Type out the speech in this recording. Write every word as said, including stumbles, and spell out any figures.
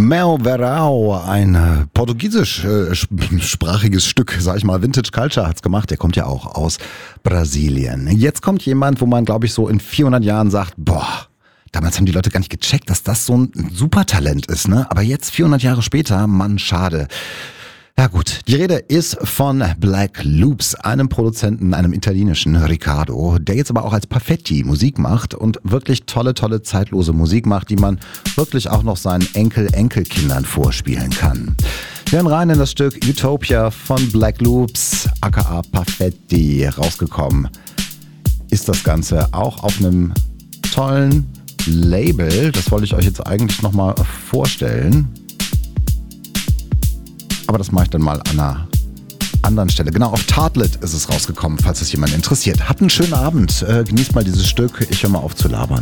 Meu Verão, ein äh, portugiesischsprachiges Stück, sag ich mal, Vintage Culture hat's gemacht. Der kommt ja auch aus Brasilien. Jetzt kommt jemand, wo man, glaube ich, so in vierhundert Jahren sagt, boah, damals haben die Leute gar nicht gecheckt, dass das so ein Supertalent ist, ne? Aber jetzt, vierhundert Jahre später, Mann, schade. Ja gut, die Rede ist von Black Loops, einem Produzenten, einem italienischen Riccardo, der jetzt aber auch als Perfetti Musik macht und wirklich tolle, tolle, zeitlose Musik macht, die man wirklich auch noch seinen Enkel-Enkelkindern vorspielen kann. Wir hören rein in das Stück Utopia von Black Loops, aka Perfetti, rausgekommen. Ist das Ganze auch auf einem tollen Label, das wollte ich euch jetzt eigentlich nochmal vorstellen. Aber das mache ich dann mal an einer anderen Stelle. Genau, auf Tartlet ist es rausgekommen, falls es jemand interessiert. Habt einen schönen Abend, äh, genießt mal dieses Stück. Ich höre mal auf zu labern.